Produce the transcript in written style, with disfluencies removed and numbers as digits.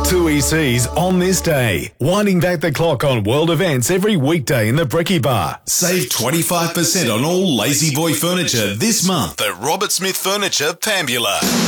Two ECs on this day. Winding back the clock on world events every weekday in the Brekkie Bar. Save 25% on all Lazy Boy furniture this month at Robert Smith Furniture, Pambula.